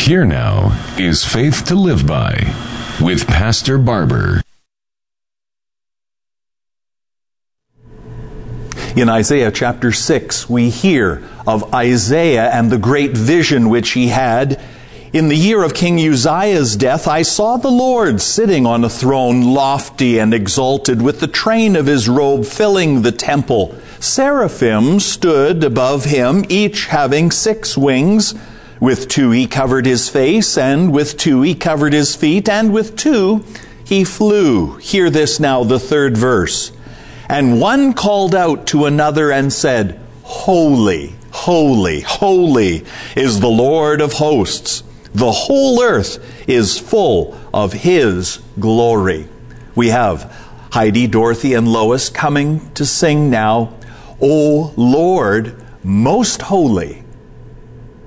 Here now is Faith to Live By with Pastor Barber. In Isaiah chapter 6, we hear of Isaiah and the great vision which he had. In the year of King Uzziah's death, I saw the Lord sitting on a throne, lofty and exalted, with the train of his robe filling the temple. Seraphim stood above him, each having 6 wings. With 2 he covered his face, and with 2 he covered his feet, and with 2 he flew. Hear this now, the 3rd verse. And one called out to another and said, Holy, holy, holy is the Lord of hosts. The whole earth is full of His glory. We have Heidi, Dorothy, and Lois coming to sing now, O Lord, most holy.